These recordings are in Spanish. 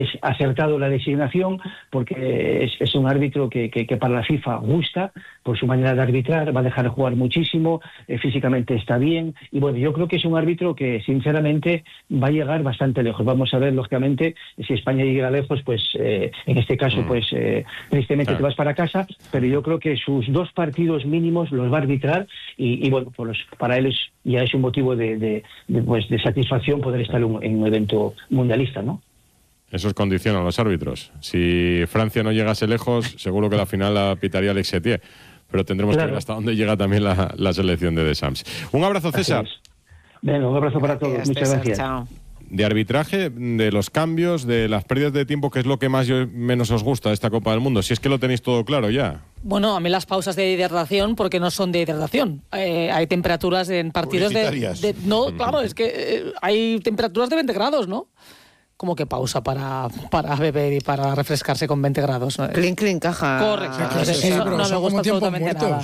es acertado la designación, porque es un árbitro que para la FIFA gusta por su manera de arbitrar, va a dejar jugar muchísimo, físicamente está bien, y bueno, yo creo que es un árbitro que sinceramente va a llegar bastante lejos. Vamos a ver, lógicamente, si España llega lejos, pues en este caso, pues tristemente te vas para casa, pero yo creo que sus 2 partidos mínimos los va a arbitrar, y bueno, pues para él ya es un motivo de satisfacción poder estar en un evento mundialista, ¿no? Eso es condición a los árbitros. Si Francia no llegase lejos, seguro que la final la pitaría Alex Setier. Pero tendremos que ver hasta dónde llega también la selección de Deschamps. Un abrazo, César. Venga, un abrazo para todos. Muchas gracias. Chao. De arbitraje, de los cambios, de las pérdidas de tiempo, ¿qué es lo que menos os gusta de esta Copa del Mundo? Si es que lo tenéis todo claro ya. Bueno, a mí las pausas de hidratación, porque no son de hidratación. Hay temperaturas en partidos no, claro, es que hay temperaturas de 20 grados, ¿no? Como que pausa para beber y para refrescarse con 20 grados. ¿No? Clean, caja. Correcto. Eso no me gusta absolutamente nada.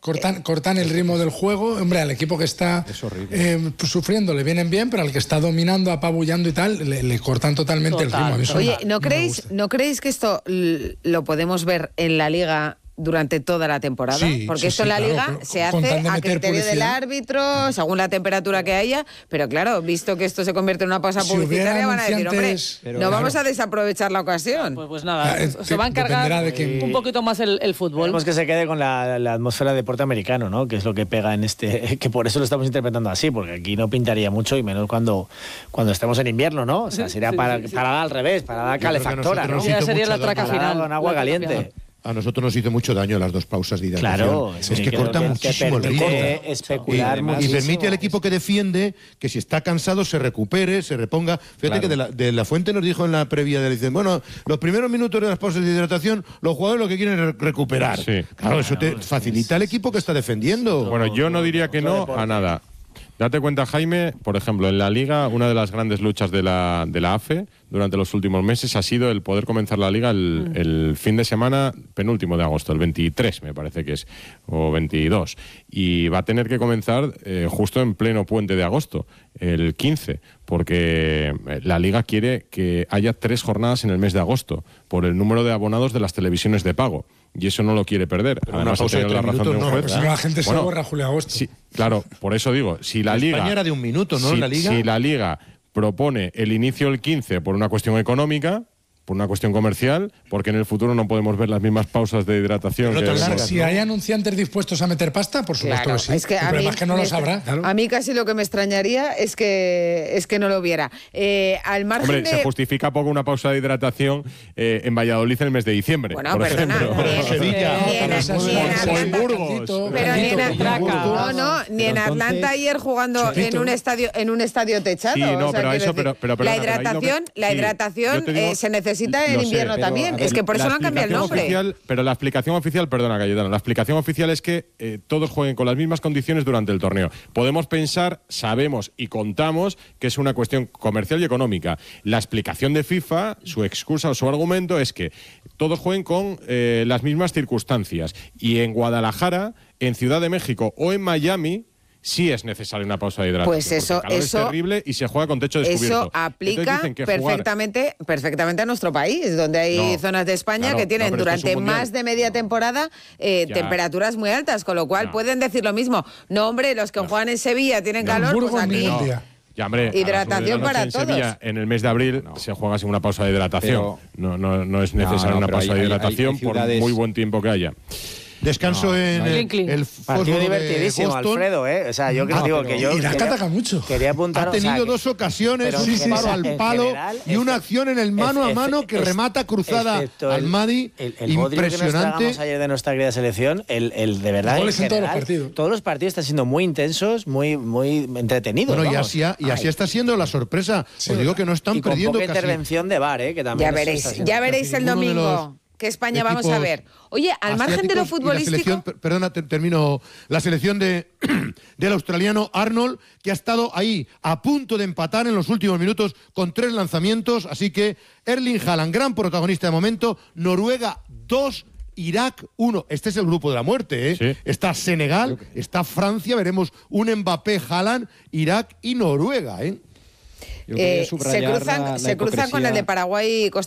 Cortan el ritmo del juego. Hombre, al equipo que está sufriendo le vienen bien, pero al que está dominando, apabullando y tal, le cortan totalmente el ritmo. Oye, ¿no creéis que esto lo podemos ver en la Liga durante toda la temporada? Porque esto en la Liga se hace a criterio del árbitro, según la temperatura que haya, pero claro, visto que esto se convierte en una pausa publicitaria, van a decir, hombre, vamos a desaprovechar la ocasión. Pues nada, se va a encargar un poquito más el fútbol. Tenemos que se quede con la atmósfera de deporte americano, ¿no? Que es lo que pega en que por eso lo estamos interpretando así, porque aquí no pintaría mucho, y menos cuando estemos en invierno, ¿no? O sea, sería para dar al revés, para dar calefactora, ¿no? Ya sería la traca final. Con agua caliente. A nosotros nos hizo mucho daño las 2 pausas de hidratación. Claro, es que corta muchísimo el ritmo. Especular y permite al equipo que defiende que si está cansado se recupere, se reponga. Fíjate que de la Fuente nos dijo en la previa de la bueno, los primeros minutos de las pausas de hidratación, los jugadores lo que quieren es recuperar. Sí. Claro, eso te facilita al equipo que está defendiendo. Bueno, yo no diría que no a nada. Date cuenta, Jaime, por ejemplo, en la Liga, una de las grandes luchas de la AFE durante los últimos meses ha sido el poder comenzar la Liga el fin de semana penúltimo de agosto, el 23 me parece que es, o 22. Y va a tener que comenzar justo en pleno puente de agosto, el 15, porque la Liga quiere que haya 3 jornadas en el mes de agosto, por el número de abonados de las televisiones de pago. Y eso no lo quiere perder. Pero además, ha tenido la razón de un juez. Si no, la gente se borra julio-agosto. Sí, claro, por eso digo, si la Liga... España era de un minuto, ¿no? La Liga. Si la Liga propone el inicio el 15 por una cuestión económica, por una cuestión comercial, porque en el futuro no podemos ver las mismas pausas de hidratación. Si hay anunciantes dispuestos a meter pasta, por supuesto que sí. Es que el problema es que no lo sabrá. Claro. A mí casi lo que me extrañaría es que no lo viera. Al margen se justifica poco una pausa de hidratación en Valladolid en el mes de diciembre. Bueno, por perdona. Sevilla. Ni en Atlanta ayer jugando en un estadio techado. Sí, no, pero eso, la hidratación se necesita en invierno también. Es que por eso no han cambiado el nombre. Pero la explicación oficial, perdona, Cayetano, la explicación oficial es que todos jueguen con las mismas condiciones durante el torneo. Podemos pensar, sabemos y contamos que es una cuestión comercial y económica. La explicación de FIFA, su excusa o su argumento es que todos jueguen con las mismas circunstancias. Y en Guadalajara, en Ciudad de México o en Miami, sí es necesaria una pausa de hidratación. Pues eso es terrible y se juega con techo descubierto. Eso aplica perfectamente a nuestro país, donde hay zonas de España que tienen durante más de media temporada temperaturas muy altas, con lo cual pueden decir lo mismo. No, hombre, los que juegan en Sevilla tienen calor, pues aquí... Ya, hombre, hidratación para todos. Sevilla, en el mes de abril se juega sin una pausa de hidratación. No es necesaria una pausa de hidratación por muy buen tiempo que haya. Descanso en el partido divertidísimo, Alfredo, O sea, yo digo que yo quería apuntar. Ha tenido 2 ocasiones, un paro al palo y una acción en el mano a mano que remata cruzada al Madi. El impresionante. Que nos tragamos ayer de nuestra querida selección, el de verdad. Goles en todos los partidos están siendo muy intensos, muy entretenidos. Bueno, y así está siendo la sorpresa. Os digo que no están perdiendo casi. Intervención de VAR, que también. Ya veréis el domingo. ¿Qué España vamos a ver? Oye, al margen de lo futbolístico... Termino. La selección del australiano Arnold, que ha estado ahí a punto de empatar en los últimos minutos con 3 lanzamientos. Así que Erling Haaland, gran protagonista de momento. Noruega 2, Irak 1. Este es el grupo de la muerte, Sí. Está Senegal, está Francia. Veremos un Mbappé, Haaland, Irak y Noruega, Se cruzan con el de Paraguay y Costa